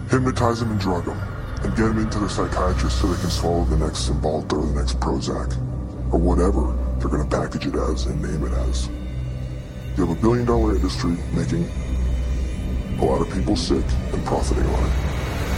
Hypnotize them and drug them, and get them into the psychiatrist so they can swallow the next Cymbalta or the next Prozac, or whatever they're going to package it as and name it as. You have $1 billion industry making a lot of people sick and profiting on it.